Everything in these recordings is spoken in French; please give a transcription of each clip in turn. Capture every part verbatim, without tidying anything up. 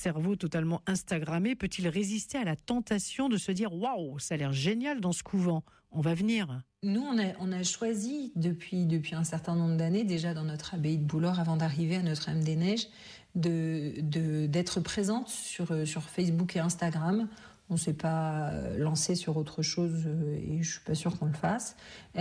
cerveau totalement instagrammé peut-il résister à la tentation de se dire « Waouh, ça a l'air génial dans ce couvent, on va venir ». Nous, on a, on a choisi depuis, depuis un certain nombre d'années, déjà dans notre abbaye de Boulor, avant d'arriver à Notre-Dame-des-Neiges, de, de, d'être présente sur, sur Facebook et Instagram. On ne s'est pas lancé sur autre chose et je ne suis pas sûre qu'on le fasse.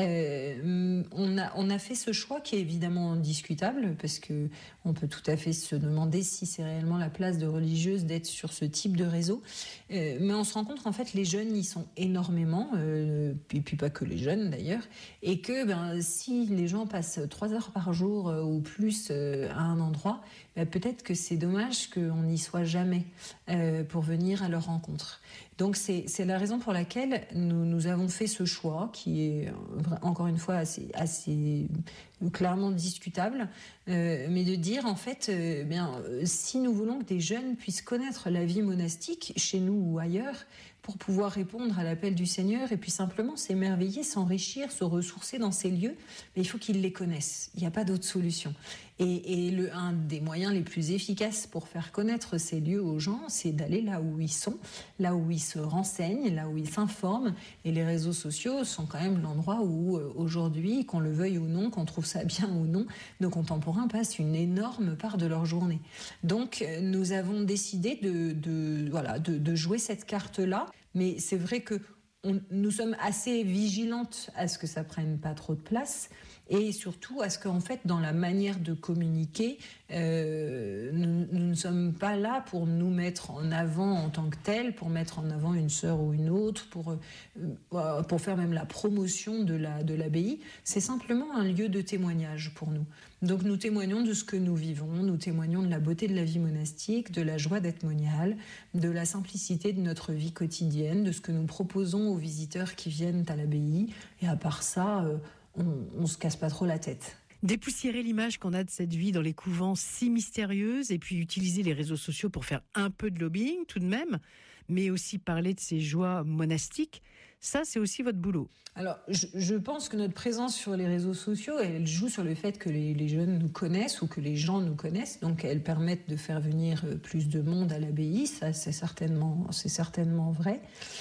Euh, on, a, on a fait ce choix qui est évidemment discutable parce qu'on peut tout à fait se demander si c'est réellement la place de religieuse d'être sur ce type de réseau. Euh, mais on se rend compte qu'en fait les jeunes y sont énormément, euh, et puis pas que les jeunes d'ailleurs, et que ben, si les gens passent trois heures par jour euh, ou plus euh, à un endroit, ben, peut-être que c'est dommage qu'on n'y soit jamais euh, pour venir à leur rencontre. Donc c'est, c'est la raison pour laquelle nous, nous avons fait ce choix qui est encore une fois assez, assez clairement discutable, euh, mais de dire en fait, euh, bien, si nous voulons que des jeunes puissent connaître la vie monastique chez nous ou ailleurs, pour pouvoir répondre à l'appel du Seigneur et puis simplement s'émerveiller, s'enrichir, se ressourcer dans ces lieux, mais il faut qu'ils les connaissent. Il n'y a pas d'autre solution. Et, et le, un des moyens les plus efficaces pour faire connaître ces lieux aux gens, c'est d'aller là où ils sont, là où ils se renseignent, là où ils s'informent. Et les réseaux sociaux sont quand même l'endroit où aujourd'hui, qu'on le veuille ou non, qu'on trouve ça bien ou non, nos contemporains passent une énorme part de leur journée. Donc nous avons décidé de, de, voilà, de, de jouer cette carte-là. Mais c'est vrai que on, nous sommes assez vigilantes à ce que ça prenne pas trop de place et surtout à ce qu'en fait dans la manière de communiquer, euh, nous, nous ne sommes pas là pour nous mettre en avant en tant que tel, pour mettre en avant une sœur ou une autre, pour euh, pour faire même la promotion de la de l'abbaye. C'est simplement un lieu de témoignage pour nous. Donc nous témoignons de ce que nous vivons, nous témoignons de la beauté de la vie monastique, de la joie d'être monial, de la simplicité de notre vie quotidienne, de ce que nous proposons aux visiteurs qui viennent à l'abbaye. Et à part ça, euh, on, on se casse pas trop la tête. Dépoussiérer l'image qu'on a de cette vie dans les couvents si mystérieuse et puis utiliser les réseaux sociaux pour faire un peu de lobbying tout de même, mais aussi parler de ces joies monastiques, ça c'est aussi votre boulot. Alors je, je pense que notre présence sur les réseaux sociaux, elle joue sur le fait que les, les jeunes nous connaissent ou que les gens nous connaissent, donc elles permettent de faire venir plus de monde à l'abbaye, ça c'est certainement, c'est certainement vrai.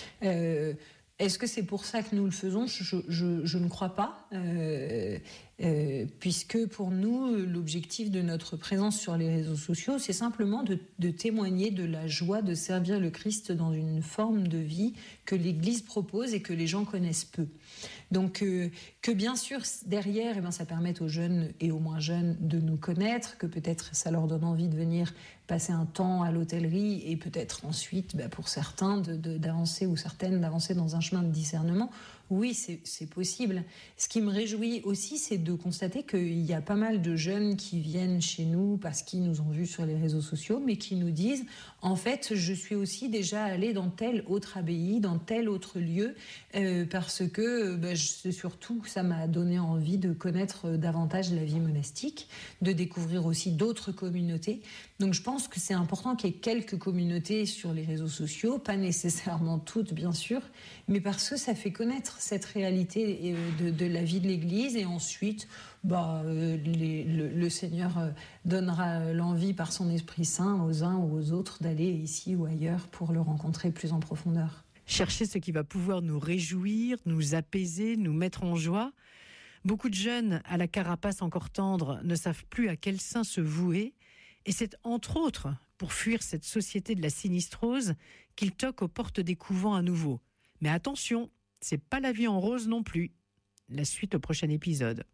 Euh, Est-ce que c'est pour ça que nous le faisons ? je, je, je ne crois pas, euh, euh, puisque pour nous, l'objectif de notre présence sur les réseaux sociaux, c'est simplement de, de témoigner de la joie de servir le Christ dans une forme de vie que l'Église propose et que les gens connaissent peu. Donc, euh, que bien sûr, derrière, eh bien, ça permette aux jeunes et aux moins jeunes de nous connaître, que peut-être ça leur donne envie de venir passer un temps à l'hôtellerie et peut-être ensuite, bah, pour certains, de, de, d'avancer ou certaines d'avancer dans un chemin de discernement. Oui, c'est, c'est possible. Ce qui me réjouit aussi, c'est de constater qu'il y a pas mal de jeunes qui viennent chez nous parce qu'ils nous ont vus sur les réseaux sociaux, mais qui nous disent, en fait, je suis aussi déjà allé dans telle autre abbaye, dans tel autre lieu, euh, parce que bah, je, surtout, ça m'a donné envie de connaître davantage la vie monastique, de découvrir aussi d'autres communautés. Donc je pense que c'est important qu'il y ait quelques communautés sur les réseaux sociaux, pas nécessairement toutes bien sûr, mais parce que ça fait connaître cette réalité de, de la vie de l'Église et ensuite bah, euh, les, le, le Seigneur donnera l'envie par son Esprit Saint aux uns ou aux autres d'aller ici ou ailleurs pour le rencontrer plus en profondeur. Chercher ce qui va pouvoir nous réjouir, nous apaiser, nous mettre en joie. Beaucoup de jeunes à la carapace encore tendre ne savent plus à quel saint se vouer. Et c'est entre autres pour fuir cette société de la sinistrose qu'ils toquent aux portes des couvents à nouveau. Mais attention, c'est pas la vie en rose non plus. La suite au prochain épisode.